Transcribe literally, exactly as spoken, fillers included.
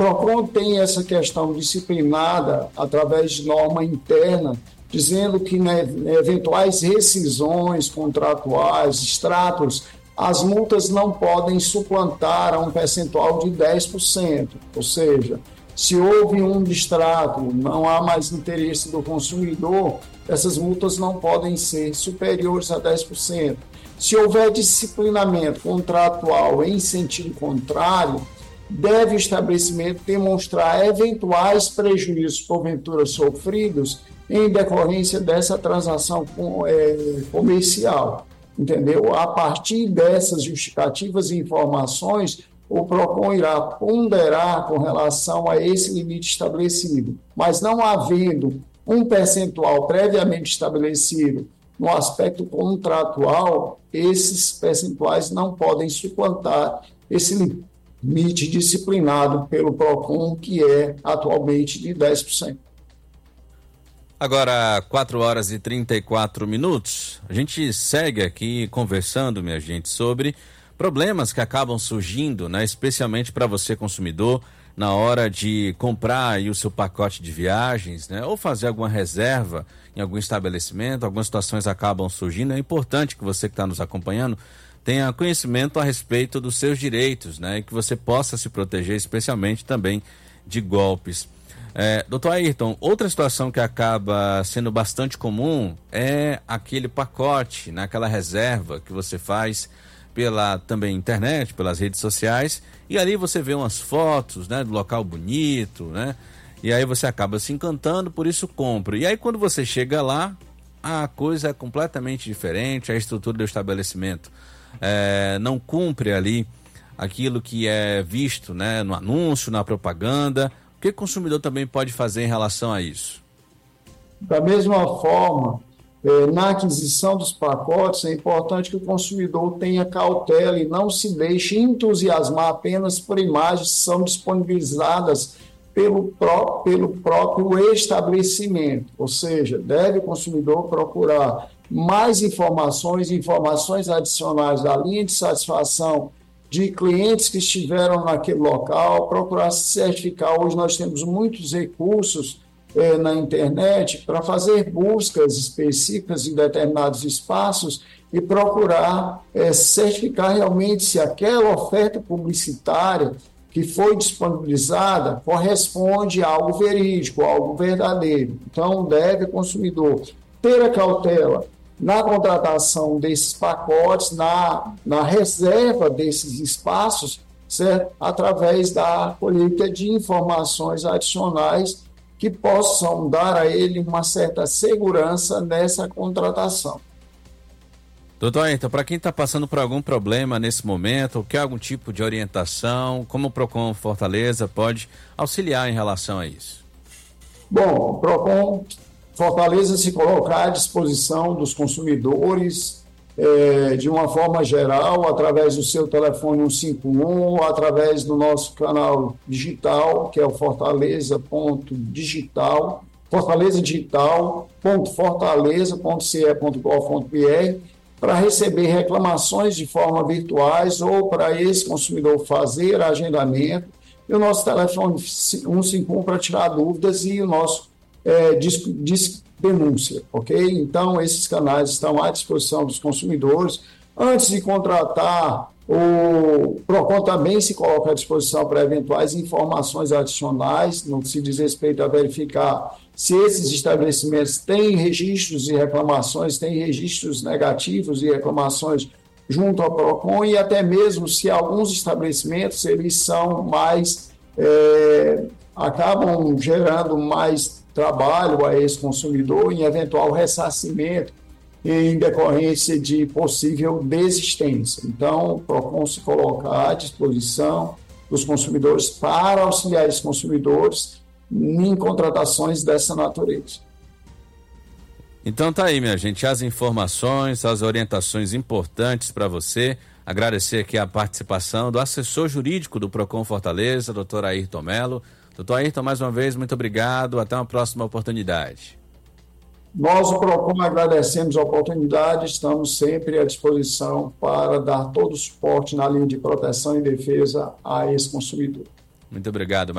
PROCON tem essa questão disciplinada através de norma interna, dizendo que, né, eventuais rescisões contratuais, extratos, as multas não podem suplantar a um percentual de dez por cento. Ou seja, se houve um distrato, não há mais interesse do consumidor, essas multas não podem ser superiores a dez por cento. Se houver disciplinamento contratual em sentido contrário, deve o estabelecimento demonstrar eventuais prejuízos porventura sofridos em decorrência dessa transação comercial. Entendeu? A partir dessas justificativas e informações, o PROCON irá ponderar com relação a esse limite estabelecido. Mas não havendo um percentual previamente estabelecido no aspecto contratual, esses percentuais não podem suplantar esse limite disciplinado pelo PROCON, que é atualmente de dez por cento. Agora, quatro horas e trinta e quatro minutos, a gente segue aqui conversando, minha gente, sobre problemas que acabam surgindo, né, especialmente para você consumidor, na hora de comprar aí o seu pacote de viagens, né, ou fazer alguma reserva em algum estabelecimento. Algumas situações acabam surgindo. É importante que você que está nos acompanhando tenha conhecimento a respeito dos seus direitos, né, e que você possa se proteger, especialmente também de golpes. É, doutor Ayrton, outra situação que acaba sendo bastante comum é aquele pacote, né, aquela reserva que você faz pela também internet, pelas redes sociais, e ali você vê umas fotos, né, do local bonito, né, e aí você acaba se encantando, por isso compra. E aí quando você chega lá, a coisa é completamente diferente, a estrutura do estabelecimento é, não cumpre ali aquilo que é visto, né, no anúncio, na propaganda. O que o consumidor também pode fazer em relação a isso? Da mesma forma, eh, na aquisição dos pacotes, é importante que o consumidor tenha cautela e não se deixe entusiasmar apenas por imagens que são disponibilizadas pelo, pró- pelo próprio estabelecimento. Ou seja, deve o consumidor procurar mais informações, informações adicionais da linha de satisfação de clientes que estiveram naquele local, procurar se certificar. Hoje nós temos muitos recursos eh, na internet para fazer buscas específicas em determinados espaços e procurar eh, certificar realmente se aquela oferta publicitária que foi disponibilizada corresponde a algo verídico, algo verdadeiro. Então, deve o consumidor ter a cautela na contratação desses pacotes, na, na reserva desses espaços, certo? Através da colheita de informações adicionais que possam dar a ele uma certa segurança nessa contratação. Doutor Ayrton, para quem está passando por algum problema nesse momento, ou quer algum tipo de orientação, como o PROCON Fortaleza pode auxiliar em relação a isso? Bom, o PROCON Fortaleza se colocar à disposição dos consumidores eh, de uma forma geral, através do seu telefone cento e cinquenta e um, através do nosso canal digital, que é o fortaleza ponto digital, fortaleza digital ponto fortaleza ponto c e ponto gov ponto b r, para receber reclamações de forma virtuais ou para esse consumidor fazer agendamento, e o nosso telefone cento e cinquenta e um para tirar dúvidas e o nosso É, disco, disco denúncia, ok? Então, esses canais estão à disposição dos consumidores. Antes de contratar, o PROCON também se coloca à disposição para eventuais informações adicionais, no que se diz respeito a verificar se esses estabelecimentos têm registros de reclamações, têm registros negativos de reclamações junto ao PROCON, e até mesmo se alguns estabelecimentos eles são mais, é, acabam gerando mais trabalho a esse consumidor em eventual ressarcimento em decorrência de possível desistência. Então, o PROCON se coloca à disposição dos consumidores para auxiliar esses consumidores em contratações dessa natureza. Então tá aí, minha gente, as informações, as orientações importantes para você. Agradecer aqui a participação do assessor jurídico do PROCON Fortaleza, doutor Ayrton Melo. Doutor Ayrton, mais uma vez, muito obrigado. Até uma próxima oportunidade. Nós, o PROCON, agradecemos a oportunidade. Estamos sempre à disposição para dar todo o suporte na linha de proteção e defesa a esse consumidor. Muito obrigado.